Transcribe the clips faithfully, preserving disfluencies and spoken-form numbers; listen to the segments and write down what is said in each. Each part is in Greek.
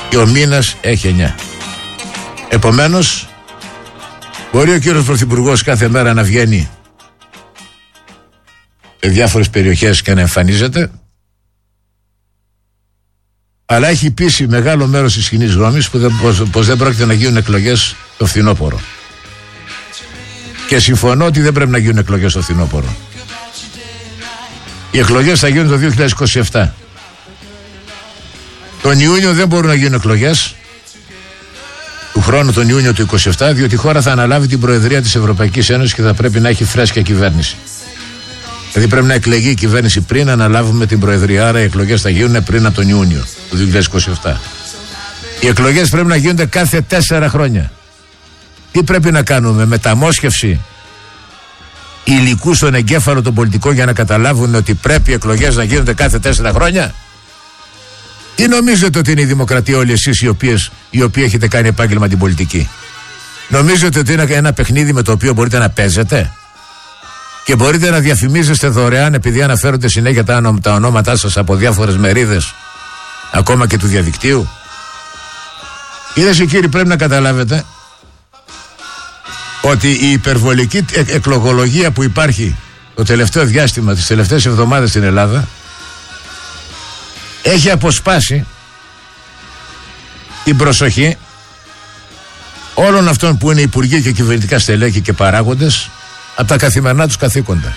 και ο μήνας έχει εννιά. Επομένως, μπορεί ο κύριος Πρωθυπουργός κάθε μέρα να βγαίνει σε διάφορες περιοχές και να εμφανίζεται, αλλά έχει πείσει μεγάλο μέρος της κοινής γνώμης που δεν, πως, πως δεν πρόκειται να γίνουν εκλογές το φθινόπωρο. Και συμφωνώ ότι δεν πρέπει να γίνουν εκλογές το φθινόπωρο. Οι εκλογές θα γίνουν το δύο χιλιάδες είκοσι επτά. Τον Ιούνιο δεν μπορούν να γίνουν εκλογές του χρόνου, τον Ιούνιο του είκοσι επτά, διότι η χώρα θα αναλάβει την Προεδρία της Ευρωπαϊκής Ένωσης και θα πρέπει να έχει φρέσκια κυβέρνηση. Δηλαδή πρέπει να εκλεγεί η κυβέρνηση πριν να αναλάβουμε την Προεδρία. Άρα οι εκλογές θα γίνουν πριν από τον Ιούνιο του δύο χιλιάδες είκοσι επτά. Οι εκλογές πρέπει να γίνονται κάθε τέσσερα χρόνια. Τι πρέπει να κάνουμε, μεταμόσχευση υλικού στον εγκέφαλο των πολιτικών για να καταλάβουν ότι πρέπει οι εκλογές να γίνονται κάθε τέσσερα χρόνια? Τι νομίζετε ότι είναι η δημοκρατία όλοι εσείς οι, οποίες, οι οποίοι έχετε κάνει επάγγελμα την πολιτική? Νομίζετε ότι είναι ένα παιχνίδι με το οποίο μπορείτε να παίζετε και μπορείτε να διαφημίζεστε δωρεάν επειδή αναφέρονται συνέχεια τα, τα ονόματά σας από διάφορες μερίδες ακόμα και του διαδικτύου? Κυρίες και κύριοι, πρέπει να καταλάβετε ότι η υπερβολική ε- εκλογολογία που υπάρχει το τελευταίο διάστημα, τις τελευταίες εβδομάδες στην Ελλάδα, έχει αποσπάσει την προσοχή όλων αυτών που είναι υπουργοί και κυβερνητικά στελέχη και παράγοντες από τα καθημερινά τους καθήκοντα.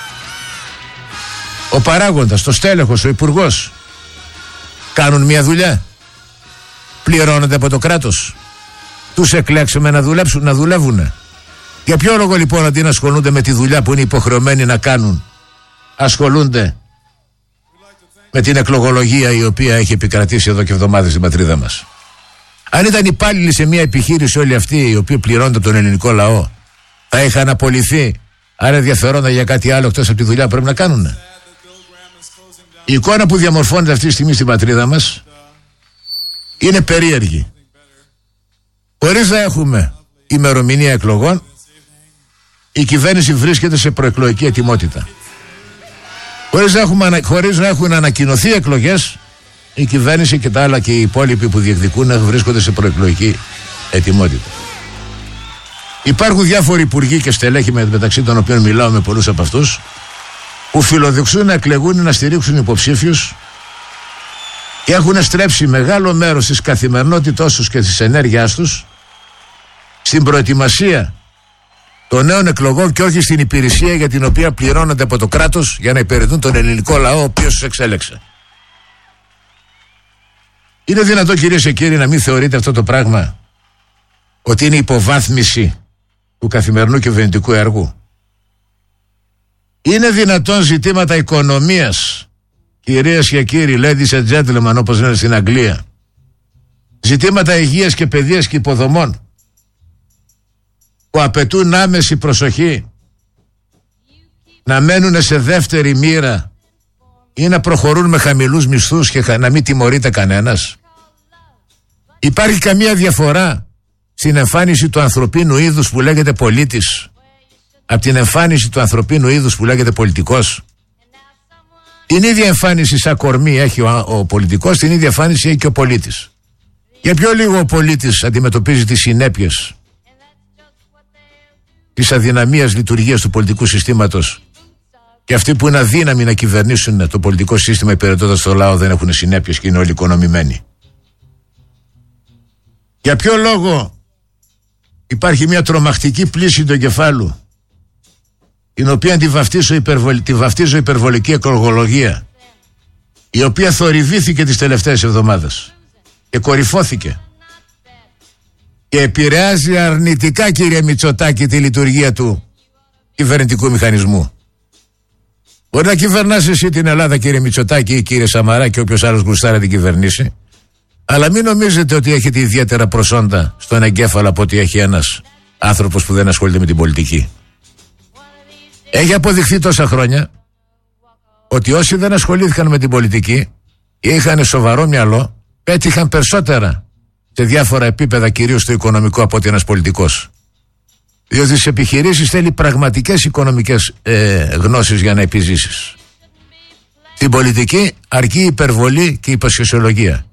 Ο παράγοντας, το στέλεχος, ο υπουργός κάνουν μια δουλειά, πληρώνονται από το κράτος, τους εκλέξαμε να δουλέψουν, να δουλεύουν. Για ποιο λόγο λοιπόν αντί να ασχολούνται με τη δουλειά που είναι υποχρεωμένοι να κάνουν, ασχολούνται με την εκλογολογία η οποία έχει επικρατήσει εδώ και εβδομάδες στην πατρίδα μας? Αν ήταν υπάλληλοι σε μια επιχείρηση όλοι αυτοί οι οποίοι πληρώνονται από τον ελληνικό λαό, θα είχαν απολυθεί, άρα ενδιαφερόντα για κάτι άλλο εκτός από τη δουλειά που πρέπει να κάνουν. Η εικόνα που διαμορφώνεται αυτή τη στιγμή στην πατρίδα μας είναι περίεργη. Χωρίς να έχουμε ημερομηνία εκλογών, η κυβέρνηση βρίσκεται σε προεκλογική ετοιμότητα. Χωρίς να, έχουμε, χωρίς να έχουν ανακοινωθεί εκλογές, η κυβέρνηση και τα άλλα και οι υπόλοιποι που διεκδικούν βρίσκονται σε προεκλογική ετοιμότητα. Υπάρχουν διάφοροι υπουργοί και στελέχοι, μεταξύ των οποίων μιλάω με πολλούς από αυτούς, που φιλοδοξούν να εκλεγούν ή να στηρίξουν υποψήφιους και έχουν στρέψει μεγάλο μέρος της καθημερινότητός τους και της ενέργειάς τους στην προετοιμασία των νέων εκλογών και όχι στην υπηρεσία για την οποία πληρώνονται από το κράτος για να υπηρετούν τον ελληνικό λαό ο οποίος τους εξέλεξε. Είναι δυνατό, κυρίες και κύριοι, να μην θεωρείτε αυτό το πράγμα ότι είναι υποβάθμιση του καθημερινού κυβερνητικού έργου? Είναι δυνατόν ζητήματα οικονομίας, κυρίες και κύριοι, ladies and gentlemen, όπως λένε στην Αγγλία, ζητήματα υγείας και παιδείας και υποδομών που απαιτούν άμεση προσοχή, να μένουν σε δεύτερη μοίρα ή να προχωρούν με χαμηλούς μισθούς και να μην τιμωρείται κανένας? Υπάρχει καμία διαφορά στην εμφάνιση του ανθρωπίνου είδους που λέγεται πολίτης από την εμφάνιση του ανθρωπίνου είδους που λέγεται πολιτικός? Την ίδια εμφάνιση σαν κορμί έχει ο, ο πολιτικός, την ίδια εμφάνιση έχει και ο πολίτης. Για πιο λίγο ο πολίτης αντιμετωπίζει τις συνέπειες της αδυναμίας λειτουργίας του πολιτικού συστήματος και αυτοί που είναι αδύναμοι να κυβερνήσουν το πολιτικό σύστημα υπηρετώντας το λαό δεν έχουν συνέπειες και είναι όλοι οικονομημένοι. Για ποιο λόγο υπάρχει μια τρομακτική πλήση του εγκεφάλου, την οποία τη βαφτίζω, υπερβολ, τη βαφτίζω υπερβολική εκλογολογία, η οποία θορυβήθηκε τις τελευταίες εβδομάδες και κορυφώθηκε και επηρεάζει αρνητικά, κύριε Μητσοτάκη, τη λειτουργία του κυβερνητικού μηχανισμού. Μπορεί να κυβερνάς εσύ την Ελλάδα, κύριε Μητσοτάκη, ή κύριε Σαμαρά και όποιος άλλος γουστάρει να την κυβερνήσει, αλλά μην νομίζετε ότι έχετε ιδιαίτερα προσόντα στον εγκέφαλο από ότι έχει ένας άνθρωπος που δεν ασχολείται με την πολιτική. Έχει αποδειχθεί τόσα χρόνια ότι όσοι δεν ασχολήθηκαν με την πολιτική ή είχαν σοβαρό μυαλό, πέτυχαν περισσότερα σε διάφορα επίπεδα, κυρίως στο οικονομικό, από ότι ένας πολιτικός. Διότι στις επιχειρήσεις θέλει πραγματικές οικονομικές ε, γνώσεις για να επιζήσεις. Στην πολιτική αρκεί η υπερβολή και η υποσχεσιολογία.